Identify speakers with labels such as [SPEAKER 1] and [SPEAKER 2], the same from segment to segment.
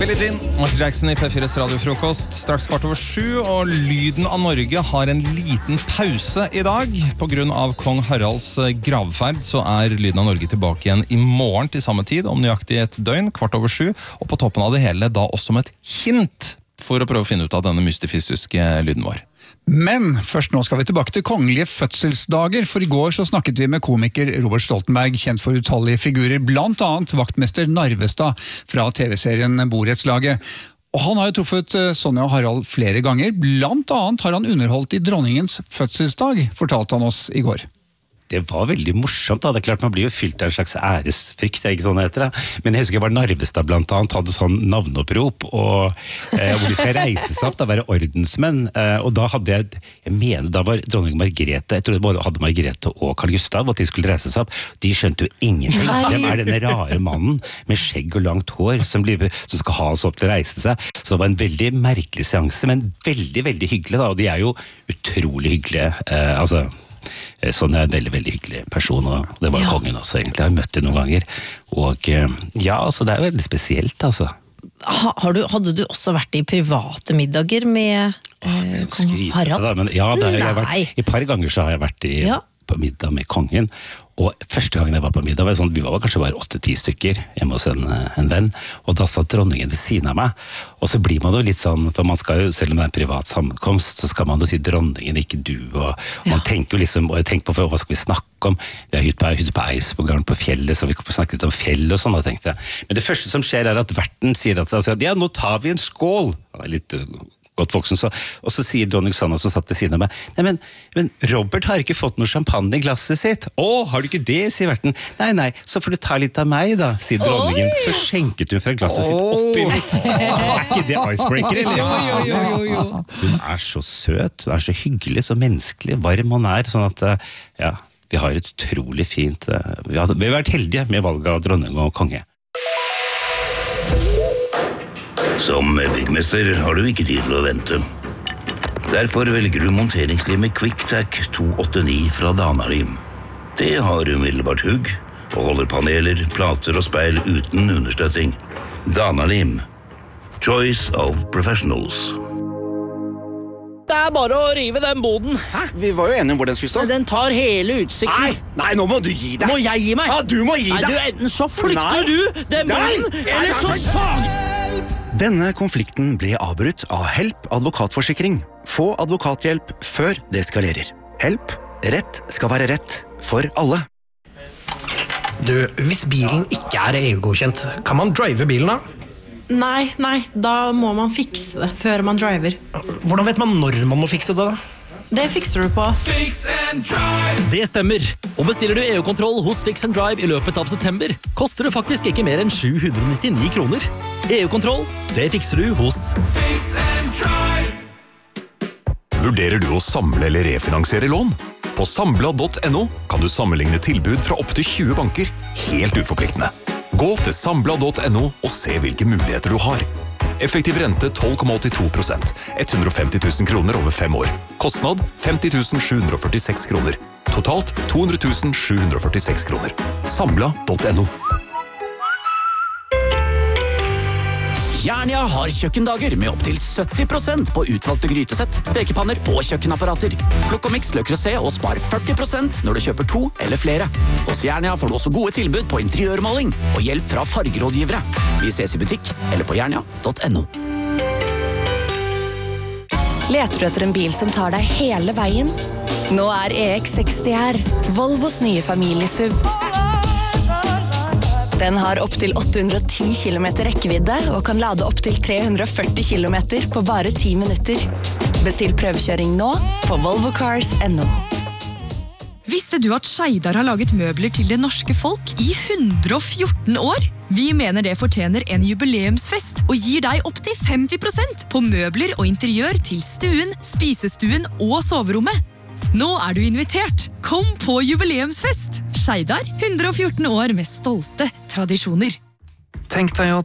[SPEAKER 1] Billie Jean, Michael Jackson i P4s radiofrokost. Straks 7:15, og Lyden av Norge har en liten pause i dag. På grunn av kong Haralds gravferd så Lyden av Norge tilbake igjen i morgen til samme tid, om nøyaktig et døgn, 7:15. Og på toppen av det hele da også med et hint for å prøve å finne ut av denne mystifiske lyden vår.
[SPEAKER 2] Men først nå skal vi tilbake til kongelige fødselsdager, for i går så snakket vi med komiker Robert Stoltenberg, kjent for utallige figurer, blant annet vaktmester Narvestad fra TV-serien Borettslaget. Og han har jo truffet Sonja og Harald flere ganger, blant annet har han underholdt i dronningens fødselsdag, fortalte han oss i går.
[SPEAKER 3] Det var veldig morsomt da, det klart man blir jo fylt av en slags æresfrykt, det ikke sånn heter det. Men jeg husker det var Narvestad blant annet, hadde sånn navneopprop, og hvor de skal reise seg opp, da være ordensmenn, og da hadde jeg mener da var dronning Margrethe, jeg tror det bare hadde Margrethe og Carl Gustav, at de skulle reise seg opp, de skjønte jo ingenting. Hvem denne rare mannen med skjegg og langt hår som skal ha oss opp til å reise seg? Så det var en veldig merkelig seanse, men veldig, veldig hyggelig da, og de jo utrolig hyggelige, altså Sånn en veldig, veldig hyggelig person, og det var kongen også egentlig, jeg har møtt dem noen ganger, og ja, altså det veldig spesielt altså.
[SPEAKER 4] Hadde du også vært i private middager med kong Harald?
[SPEAKER 3] Men, ja, det har jeg vært, i par ganger så har jeg vært på middag med kongen, og første gangen jeg var på middag var sånn, vi var kanskje bare 8-10 stykker hjemme hos en venn, og da satt dronningen ved siden av meg, og så blir man jo litt sånn, for man skal jo, selv om det en privat sammenkomst, så skal man jo si dronningen, ikke du, og man tenker jo liksom, og jeg tenker på hva skal vi snakke om, vi har hytte på Eidsvåggarden på fjellet, så vi kan få snakke litt om fjell og sånn, da tenkte jeg. Men det første som skjer at verten sier at, ja, nå tar vi en skål, han litt godt voksen, og så sier dronning Sanna som satt ved siden av meg, nei, men Robert har ikke fått noe champagne i glasset sitt. Har du ikke det, sier verten. Nei, så får du ta litt av meg da, sier dronningen. Så skjenket hun fra glasset sitt oppi mitt. Ikke det icebreaker, eller? Jo. Hun så søt, hun så hyggelig, så menneskelig, varm hun sånn at, ja, vi har et utrolig fint, vi har vært heldige med valget av dronning og konge.
[SPEAKER 5] Som byggmester har du ikke tid til å vente. Derfor velger du monteringslimet QuickTac 289 fra Danalim. Det har umiddelbart hugg og holder paneler, plater og speil uten understøtting. Danalim. Choice of professionals.
[SPEAKER 6] Det bare å rive den boden.
[SPEAKER 7] Hæ? Vi var jo enige om hvor den skulle stå.
[SPEAKER 6] Den tar hele utsikten.
[SPEAKER 7] Nei, nå må du gi deg.
[SPEAKER 6] Må jeg gi meg?
[SPEAKER 7] Ja, du må gi deg.
[SPEAKER 6] Nei, enten så flytter du den boden, eller så sag.
[SPEAKER 8] Denne konflikten ble avbrutt av Help advokatforsikring. Få advokathjelp før det eskalerer. Help. Rett skal være rett for alle.
[SPEAKER 9] Du, hvis bilen ikke EU-godkjent, kan man drive bilen da?
[SPEAKER 10] Nei, da må man fikse det før man driver.
[SPEAKER 9] Hvordan vet man når man må fikse det da?
[SPEAKER 10] Det fikser du på
[SPEAKER 11] Fix and Drive. Det stemmer. Og bestiller du EU-kontroll hos Fix and Drive i løpet av september, koster det faktisk ikke mer enn 799 kroner. EU-kontroll, det fikser du hos Fix and Drive.
[SPEAKER 12] Vurderer du å samle eller refinansiere lån? På Sambla.no kan du sammenligne tilbud fra opp til 20 banker, helt uforpliktende. Gå til Sambla.no og se hvilke muligheter du har. Effektiv rente 12,82%, 150 000 kroner over 5 år. Kostnad 50 746 kroner. Totalt 200 746 kroner. Sambla.no.
[SPEAKER 13] Jernia har kjøkkendager med opp til 70% på utvalgte grytesett, stekepanner og kjøkkenapparater. Plukk og mix Le Creuset og spar 40% når du kjøper 2 eller flere. Hos Jernia får du også gode tilbud på interiørmaling og hjelp fra fargerådgivere. Vi ses i butikk eller på jernia.no.
[SPEAKER 14] Leter du etter en bil som tar deg hele veien? Nå EX60 her, Volvos nye familiesuv. Den har opp til 810 km rekkevidde og kan lade opp til 340 km på bare 10 minutter. Bestill prøvekjøring nå på volvocars.no.
[SPEAKER 15] Visste du at Skeidar har laget møbler til det norske folk i 114 år? Vi mener det fortjener en jubileumsfest og gir deg opp til 50% på møbler og interiør til stuen, spisestuen og soverommet. Nå du invitert. Kom på jubileumsfest. Skeidar, 114 år med stolte tradisjoner.
[SPEAKER 8] Tenk deg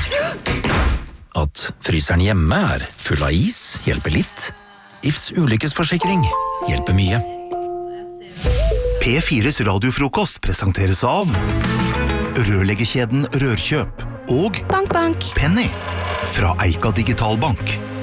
[SPEAKER 8] at fryseren hjemme full av is, hjelper litt. Ifs ulykkesforsikring hjelper mye.
[SPEAKER 16] P4s radiofrokost presenteres av Rørleggerkjeden Rørkjøp og
[SPEAKER 14] Bank.
[SPEAKER 16] Penny. fra Eika Digitalbank.